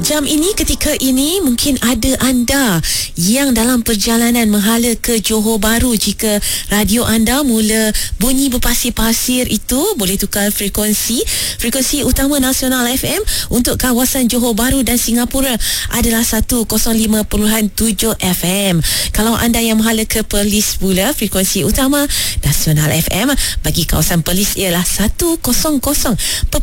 Jam ini, ketika ini, mungkin ada anda yang dalam perjalanan menghala ke Johor Bahru. Jika radio anda mula bunyi berpasir-pasir, itu boleh tukar frekuensi utama Nasional FM untuk kawasan Johor Bahru dan Singapura adalah 105.7 FM. Kalau anda yang menghala ke Perlis pula, frekuensi utama Nasional FM bagi kawasan Perlis ialah 100.5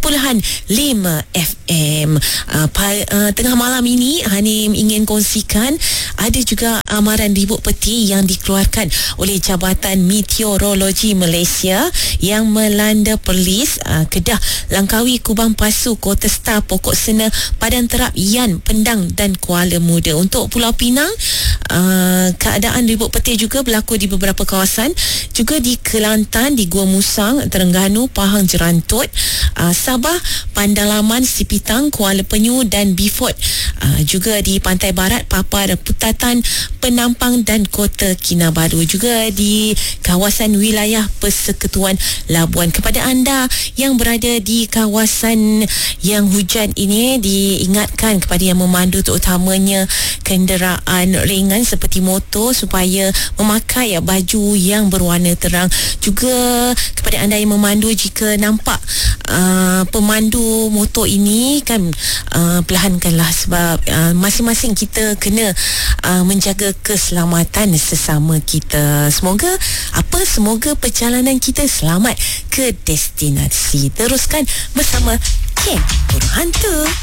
FM. Tengah malam ini Hanim ingin kongsikan ada juga amaran ribut peti yang dikeluarkan oleh Jabatan Meteorologi Malaysia yang melanda Perlis, Kedah, Langkawi, Kubang Pasu, Kota Star, Pokok Sena, Padang Terap, Yan, Pendang dan Kuala Muda. Untuk Pulau Pinang, keadaan ribut peti juga berlaku di beberapa kawasan, juga di Kelantan, di Gua Musang, Terengganu, Pahang, Jerantut, Sabah, Pandalaman, Sipitang, Kuala Penyu dan Beaufort. Juga di Pantai Barat, Papar, Putatan, Penampang dan Kota Kinabalu. Juga di kawasan wilayah Persekutuan Labuan. Kepada anda yang berada di kawasan yang hujan ini, diingatkan kepada yang memandu, terutamanya kenderaan ringan seperti motor, supaya memakai baju yang berwarna terang. Juga kepada anda yang memandu, jika nampak pemandu motor ini kan, perlahankanlah, sebab masing-masing kita kena menjaga keselamatan sesama kita. Semoga perjalanan kita selamat ke destinasi. Teruskan bersama Ken Burhantu.